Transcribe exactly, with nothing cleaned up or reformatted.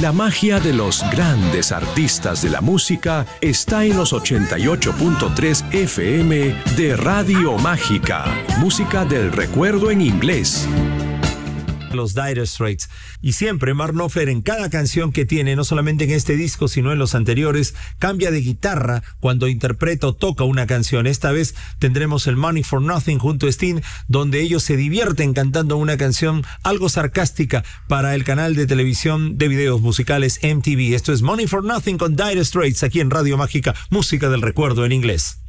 La magia de los grandes artistas de la música está en los ochenta y ocho punto tres F M de Radio Mágica. Música del recuerdo en inglés. Los Dire Straits. Y siempre Mark Knopfler, en cada canción que tiene, no solamente en este disco sino en los anteriores, cambia de guitarra cuando interpreta o toca una canción. Esta vez tendremos el Money for Nothing junto a Sting, donde ellos se divierten cantando una canción algo sarcástica para el canal de televisión de videos musicales M T V. Esto es Money for Nothing con Dire Straits aquí en Radio Mágica, música del recuerdo en inglés.